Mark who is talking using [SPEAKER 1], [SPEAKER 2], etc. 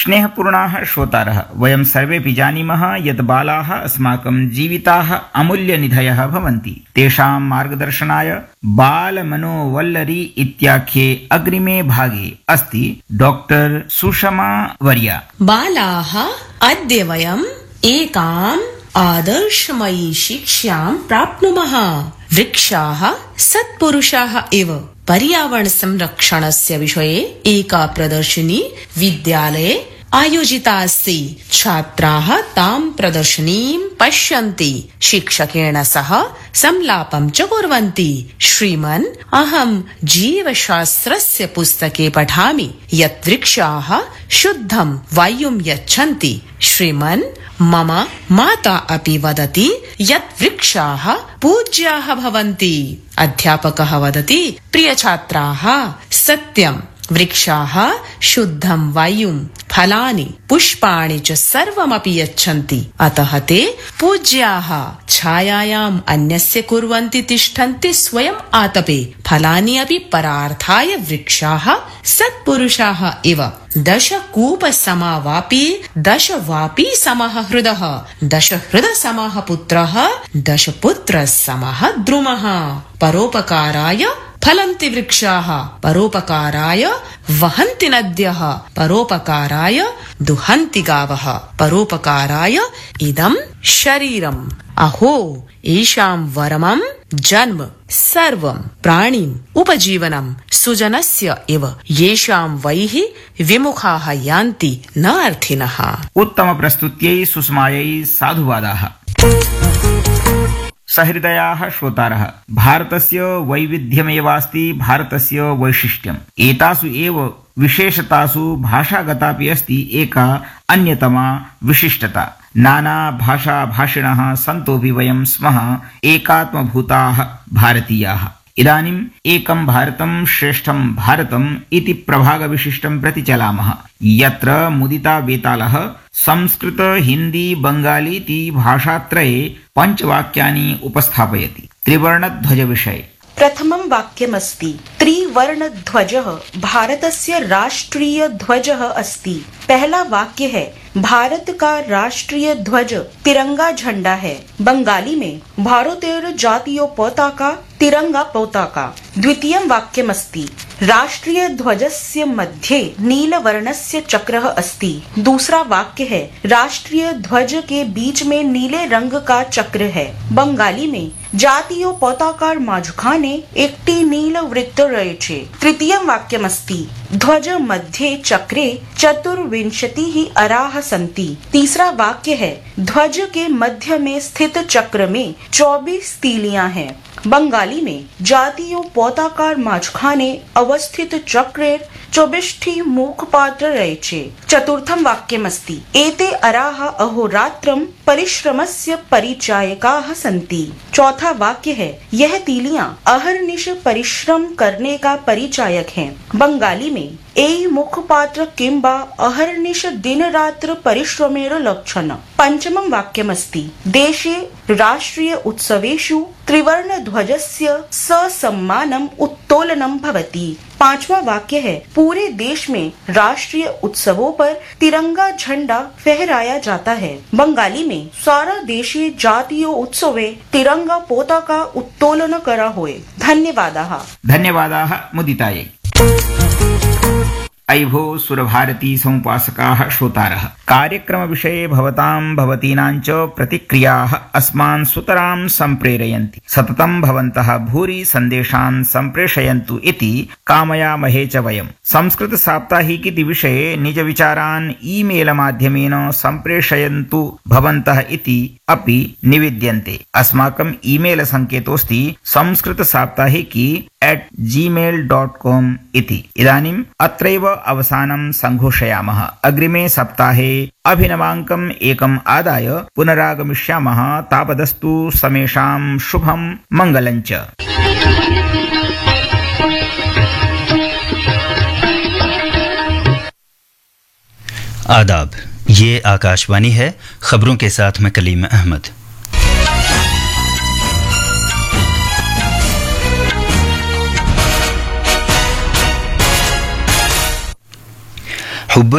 [SPEAKER 1] स्नेहपूर्णाः श्रोतारः, वयं सर्वेपि जानीमः यत् बालाः अस्माकं जीविताः अमूल्यनिधयः भवन्ति। तेषां मार्गदर्शनाय बालमनोवल्लरी इत्याख्ये अग्रिमे भागे अस्ति डॉक्टर सुषमा वर्या।
[SPEAKER 2] बालाः, अद्य वयम् एकाम् आदर्शमयी शिक्षां प्राप्नुमः। वृक्षाः सत्पुरुषाः इव। पर्यावरण संरक्षणस्य विषये एका प्रदर्शिनी विद्यालये आयोजिता अस्ति। छात्राः तां प्रदर्शनीं पश्यन्ति, शिक्षकेण सह संलापं च कुर्वन्ति। श्रीमन्, अहं जीवशास्त्रस्य पुस्तके पठामि यत् वृक्षाः शुद्धं वायुं यच्छन्ति। श्रीमन्, मम माता अपि वदति यत् वृक्षाः पूज्याः भवन्ति। अध्यापकः वदति, प्रियछात्राः, सत्यं, वृक्षाः शुद्धं वायुं, फलानि, पुष्पाणि च सर्वमपि यच्छन्ति। अतः ते पूज्याः। छायायाम् अन्यस्य कुर्वन्ति तिष्ठन्ति स्वयम् आतपे। फलानि अपि परार्थाय वृक्षाः सत्पुरुषाः इव। 10 कूप समा वापी, 10 वापी समः हृदः, 10 हृद समः पुत्रः, 10 पुत्र समः द्रुमः। परोपकाराय फलन्ति वृक्षाः, परोपकाराय वहन्ति नद्यः, परोपकाराय दुहन्ति गावः, परोपकाराय इदं शरीरम्। अहो, एषां वरमं जन्म सर्वं प्राणिम् उपजीवनं सुजनस्य इव। येषां वैः विमुखाः यान्ति न अर्थिनः।
[SPEAKER 1] उत्तम प्रस्तुत्यै सुषमायै साधुवादाः। सहृदयाः श्रोतारः, भारतस्य वैविध्यमेवास्ति भारतस्य वैशिष्ट्यम्। एतासु एव विशेषतासु भाषागतापि अस्ति एका अन्यतमा विशिष्टता। नाना भाषाभाषिणः सन्तोऽपि वयं स्मः एकात्मभूताः भारतीयाः। इदानीम् एकं भारतं श्रेष्ठं भारतम् इति प्रभागविशिष्टं प्रति चलामः, यत्र मुदिता वेतालः संस्कृत हिंदी बंगालीति भाषात्रये पञ्चवाक्यानि उपस्थापयति। त्रिवर्णध्वज विषये
[SPEAKER 3] प्रथमं वाक्यमस्ति, त्रिवर्णध्वजः भारतस्य राष्ट्रीय ध्वजः अस्ति। पहला वाक्य है, भारत का राष्ट्रीय ध्वज तिरंगा झंडा है। बंगाली में भारतेर जातीय पताका तिरंगा पताका। द्वितीयं वाक्यमस्ति, राष्ट्रीय ध्वजस्य मध्ये नीलवर्णस्य चक्रः अस्ति। दूसरा वाक्य है, राष्ट्रीय ध्वज के बीच में नीले रंग का चक्र है। बंगाली में जातीय पताकार माझखाने एकटी नील वृत्त रयेछे। तृतीयं वाक्यमस्ति, ध्वज मध्ये चक्रे 24 अराः सन्ति। तीसरा वाक्य है, ध्वज के मध्य में स्थित चक्र में 24 तीलियां हैं। बंगाली में जातीय पताकार माझखाने अवस्थित चक्रेर 24 मुखपात्र रयेछे। चतुर्थं वाक्यमस्ति, एते अराः अहोरात्रं परिश्रमस्य परिचायकाः सन्ति। चौथा वाक्य है, यह तीलियां अहर्निश परिश्रम करने का परिचायक हैं। बंगाली में एई मुखपात्र किंबा अहर्निश दिन रात्र परिश्रमेर लक्षण। पंचमं वाक्यमस्ति, देशे राष्ट्रीय उत्सवेषु त्रिवर्ण ध्वजस्य ससम्मानम् उत्तोलनं भवति। पांचवा वाक्य है, पूरे देश में राष्ट्रीय उत्सवों पर तिरंगा झंडा फहराया जाता है। बंगाली में सारा देशे जातीय उत्सवे तिरंगा पोताका उत्तोलन करा होय। धन्यवादाः।
[SPEAKER 1] धन्यवादाः मुदितायै। अयिभो सुरभारती समुपासकाः श्रोतारः, कार्यक्रमविषये भवतां भवतीनां च प्रतिक्रियाः अस्मान् सुतरां सम्प्रेरयन्ति। सततं भवन्तः भूरि सन्देशान् सम्प्रेषयन्तु इति कामयामहे च वयम्। संस्कृत साप्ताहिकीति विषये निजविचारान् ईमेल माध्यमेन सम्प्रेषयन्तु भवन्तः इति अपि निवेद्यन्ते। अस्माकं ईमेल सङ्केतोऽस्ति samskritasaptahiki@gmail.com इति। इदानीम् अत्रैव अवसानं संघोषयामः। अग्रिमे सप्ताहे अभिनवाङ्कम् एकम् आदाय पुनरागमिष्यामः। तावदस्तु समेषां शुभं मङ्गलञ्च।
[SPEAKER 4] आदाब, ये आकाशवाणी है। खबरों के साथ मैं कलीम अहमद।